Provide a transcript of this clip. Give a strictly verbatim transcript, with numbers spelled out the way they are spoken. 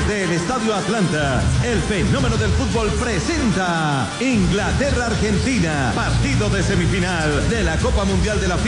Desde el Estadio Atlanta, el fenómeno del fútbol presenta Inglaterra-Argentina, partido de semifinal de la Copa Mundial de la FIFA.